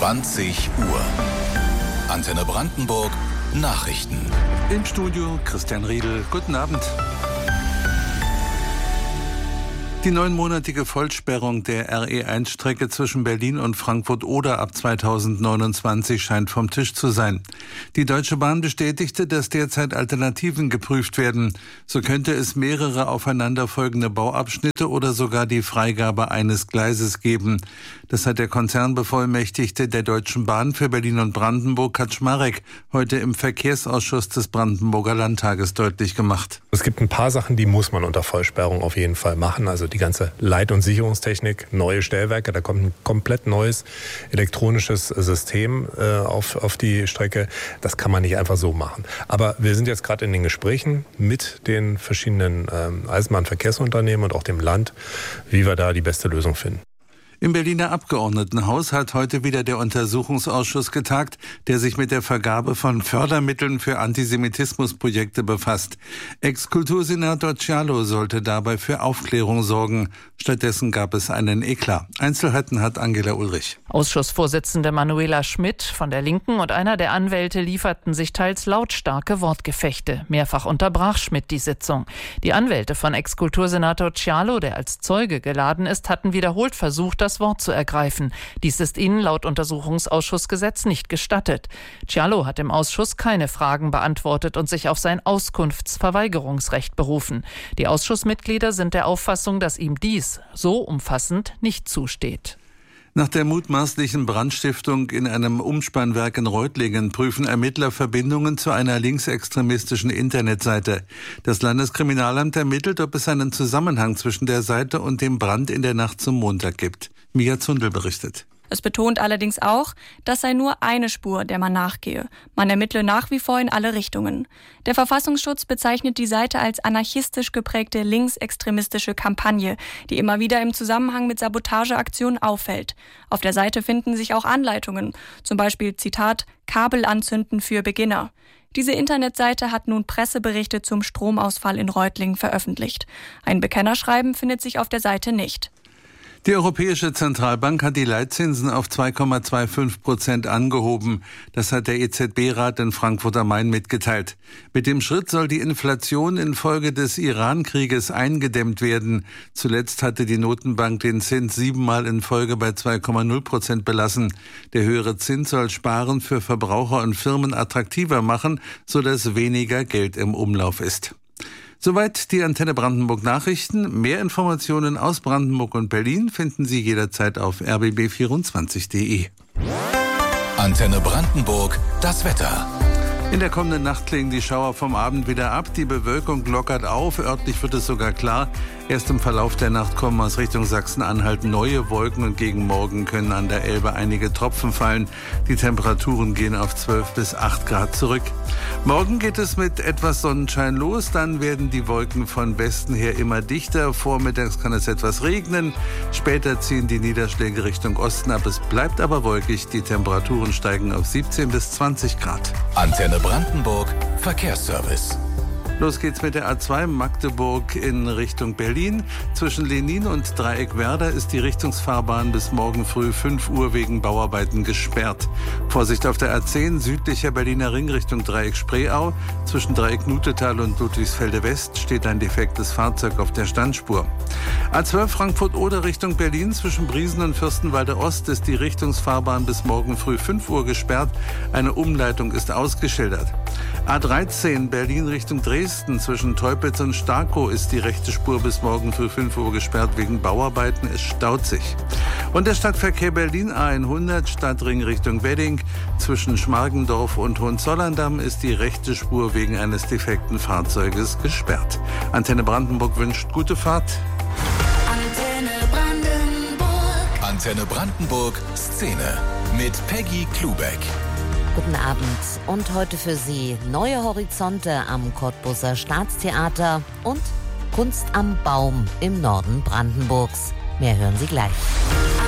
20 Uhr. Antenne Brandenburg Nachrichten. Im Studio Christian Riedel. Guten Abend. Die 9-monatige Vollsperrung der RE1-Strecke zwischen Berlin und Frankfurt-Oder ab 2029 scheint vom Tisch zu sein. Die Deutsche Bahn bestätigte, dass derzeit Alternativen geprüft werden. So könnte es mehrere aufeinanderfolgende Bauabschnitte oder sogar die Freigabe eines Gleises geben. Das hat der Konzernbevollmächtigte der Deutschen Bahn für Berlin und Brandenburg, Kaczmarek, heute im Verkehrsausschuss des Brandenburger Landtages deutlich gemacht. Es gibt ein paar Sachen, die muss man unter Vollsperrung auf jeden Fall machen. Also die ganze Leit- und Sicherungstechnik, neue Stellwerke, da kommt ein komplett neues elektronisches System auf die Strecke. Das kann man nicht einfach so machen. Aber wir sind jetzt gerade in den Gesprächen mit den verschiedenen Eisenbahnverkehrsunternehmen und auch dem Land, wie wir da die beste Lösung finden. Im Berliner Abgeordnetenhaus hat heute wieder der Untersuchungsausschuss getagt, der sich mit der Vergabe von Fördermitteln für Antisemitismusprojekte befasst. Ex-Kultursenator Cialo sollte dabei für Aufklärung sorgen. Stattdessen gab es einen Eklat. Einzelheiten hat Angela Ulrich. Ausschussvorsitzende Manuela Schmidt von der Linken und einer der Anwälte lieferten sich teils lautstarke Wortgefechte. Mehrfach unterbrach Schmidt die Sitzung. Die Anwälte von Ex-Kultursenator Cialo, der als Zeuge geladen ist, hatten wiederholt versucht, das Wort zu ergreifen. Dies ist ihnen laut Untersuchungsausschussgesetz nicht gestattet. Cialo hat im Ausschuss keine Fragen beantwortet und sich auf sein Auskunftsverweigerungsrecht berufen. Die Ausschussmitglieder sind der Auffassung, dass ihm dies so umfassend nicht zusteht. Nach der mutmaßlichen Brandstiftung in einem Umspannwerk in Reutlingen prüfen Ermittler Verbindungen zu einer linksextremistischen Internetseite. Das Landeskriminalamt ermittelt, ob es einen Zusammenhang zwischen der Seite und dem Brand in der Nacht zum Montag gibt. Mia Zundel berichtet. Es betont allerdings auch, das sei nur eine Spur, der man nachgehe. Man ermittle nach wie vor in alle Richtungen. Der Verfassungsschutz bezeichnet die Seite als anarchistisch geprägte linksextremistische Kampagne, die immer wieder im Zusammenhang mit Sabotageaktionen auffällt. Auf der Seite finden sich auch Anleitungen, zum Beispiel, Zitat, Kabel anzünden für Beginner. Diese Internetseite hat nun Presseberichte zum Stromausfall in Reutlingen veröffentlicht. Ein Bekennerschreiben findet sich auf der Seite nicht. Die Europäische Zentralbank hat die Leitzinsen auf 2,25% angehoben. Das hat der EZB-Rat in Frankfurt am Main mitgeteilt. Mit dem Schritt soll die Inflation infolge des Iran-Krieges eingedämmt werden. Zuletzt hatte die Notenbank den Zins 7-mal in Folge bei 2,0% belassen. Der höhere Zins soll Sparen für Verbraucher und Firmen attraktiver machen, sodass weniger Geld im Umlauf ist. Soweit die Antenne Brandenburg Nachrichten. Mehr Informationen aus Brandenburg und Berlin finden Sie jederzeit auf rbb24.de. Antenne Brandenburg, das Wetter. In der kommenden Nacht klingen die Schauer vom Abend wieder ab. Die Bewölkung lockert auf. Örtlich wird es sogar klar. Erst im Verlauf der Nacht kommen aus Richtung Sachsen-Anhalt neue Wolken und gegen Morgen können an der Elbe einige Tropfen fallen. Die Temperaturen gehen auf 12 bis 8 Grad zurück. Morgen geht es mit etwas Sonnenschein los. Dann werden die Wolken von Westen her immer dichter. Vormittags kann es etwas regnen. Später ziehen die Niederschläge Richtung Osten ab. Es bleibt aber wolkig. Die Temperaturen steigen auf 17 bis 20 Grad. Antenne Brandenburg Verkehrsservice. Los geht's mit der A2 Magdeburg in Richtung Berlin. Zwischen Lenin und Dreieckwerder ist die Richtungsfahrbahn bis morgen früh 5 Uhr wegen Bauarbeiten gesperrt. Vorsicht auf der A10 südlicher Berliner Ring Richtung Dreieck Spreeau. Zwischen Dreieck Nutetal und Ludwigsfelde West steht ein defektes Fahrzeug auf der Standspur. A12 Frankfurt-Oder Richtung Berlin. Zwischen Briesen und Fürstenwalde Ost ist die Richtungsfahrbahn bis morgen früh 5 Uhr gesperrt. Eine Umleitung ist ausgeschildert. A13 Berlin Richtung Dresden. Zwischen Teupitz und Starkow ist die rechte Spur bis morgen früh 5 Uhr gesperrt wegen Bauarbeiten. Es staut sich. Und der Stadtverkehr Berlin A100 Stadtring Richtung Wedding. Zwischen Schmargendorf und Hohenzollern-Damm ist die rechte Spur wegen eines defekten Fahrzeuges gesperrt. Antenne Brandenburg wünscht gute Fahrt. Antenne Brandenburg. Antenne Brandenburg Szene mit Peggy Klubeck. Guten Abend und heute für Sie neue Horizonte am Cottbuser Staatstheater und Kunst am Baum im Norden Brandenburgs. Mehr hören Sie gleich.